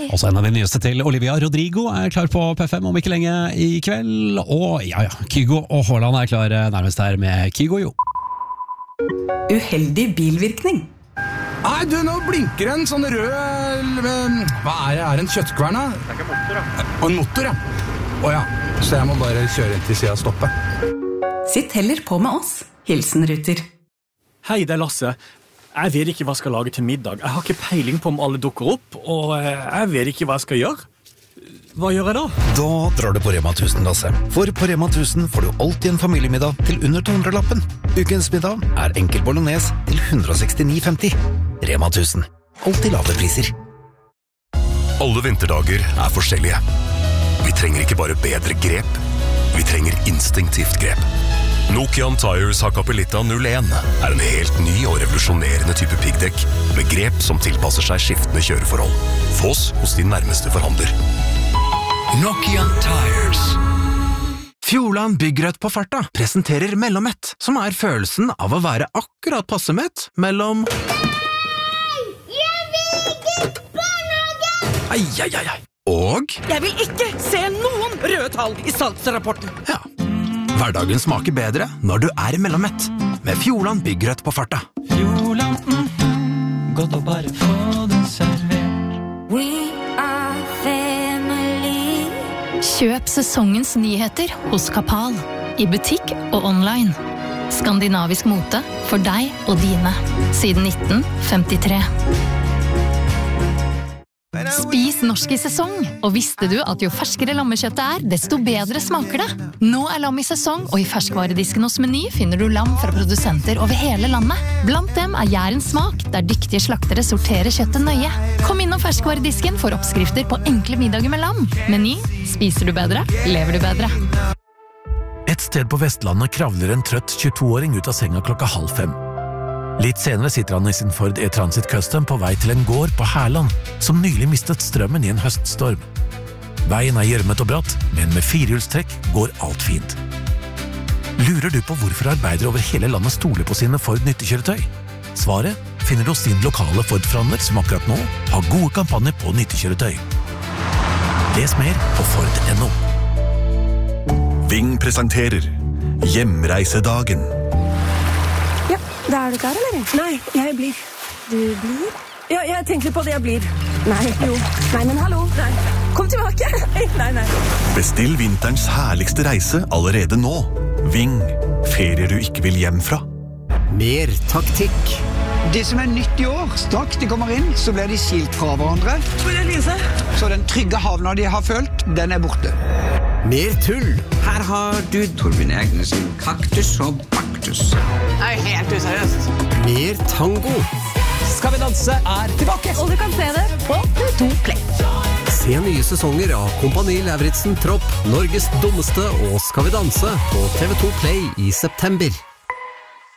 Også en av de nyeste til Olivia Rodrigo klar på P5 om ikke lenge i kveld. Og Kygo og Haaland klar nærmest her med Kygo jo. Uheldig bilvirkning. Nei, du, nå blinker en sånn rød... Hva er det? Er det en kjøttkvern da? Det ikke en motor, ja. Og en motor, ja. Så jeg må bare kjøre inn til siden og stoppe. Sitt heller på med oss. Hilsen Ruter. Hei, det Lasse. Jeg vet ikke hva jeg skal lage til middag. Jeg har ikke peiling på om alle dukker opp, og jeg vet ikke hva jeg skal gjøre. Hva gjør jeg da? Da drar du på Rema 1000, Lasse. For på Rema 1000 får du alltid en familiemiddag til under 200-lappen. Ukens middag enkel bolognese til 169,50. Rema 1000. Alltid lave priser. Alle vinterdager forskjellige. Vi trenger ikke bare bedre grep. Vi trenger instinktivt grep. Nokian Tires Hakkapeliitta 01 en helt ny og revolusjonerende type piggdekk med grep som tilpasser seg skiftende kjøreforhold. Få oss hos din nærmeste forhandler. Nokian Tires. Fjordland Byggrødt på farta presenterer Mellomett, som følelsen av å være akkurat passe mett mellom... Jeg vil ikke barnehage! Ai. Og... Jeg vil ikke se noen røde tall i salgsrapporten. Ja. Hverdagen smaker bedre når du Mellomett, med Fjordland Byggrødt på farta. Fjordland, godt å bare få det servert. We are family. Kjøp sesongens nyheter hos Kapal, i butikk og online. Skandinavisk mote for deg og dine, siden 1953. Spis norsk i sesong, og visste du at jo ferskere lammekjøttet desto bedre smaker det? Nå lam i sesong, og i ferskvaredisken hos Meny finner du lam fra produsenter over hele landet. Blant dem Jærens smak, der dyktige slaktere sorterer kjøttet nøye. Kom innom ferskvaredisken for oppskrifter på enkle middager med lam. Meny, spiser du bedre, lever du bedre. Et sted på Vestlandet kravler en trøtt 22-åring ut av senga 4:30. Litt senere sitter han i sin Ford E-Transit Custom på vei til en gård på Herland, som nylig mistet strømmen i en høststorm. Veien gjørmet og bratt, men med firehjulstrekk går alt fint. Lurer du på hvorfor arbeidere over hele landet stoler på sine Ford nyttekjøretøy? Svaret finner du hos din lokale Ford-forhandler som akkurat nå har gode kampanjer på nyttekjøretøy. Les mer på Ford.no. Ving presenterer Hjemreisedagen. Da du klar, eller? Nei, jeg blir. Du blir? Ja, jeg tenker på det jeg blir. Nei, jo. Nei, men hallo. Nei. Kom tilbake. Nei. Bestill vinterens herligste reise allerede nå. Ving. Ferier du ikke vil hjem fra. Mer taktikk. Det som nytt i år, straks de kommer inn, så blir de skilt fra hverandre. Hvor Lise? Så den trygge havna de har følt, den borte. Mer tull. Her har du Torbjørn Egnesen, kaktus og baktus. Det helt useriøst. Mer tango. Skal vi danse tilbake. Og du kan se det på TV2 Play. Se nye sesonger av Kompani Lauritzen Tropp, Norges dummeste og Skal vi danse på TV2 Play i september.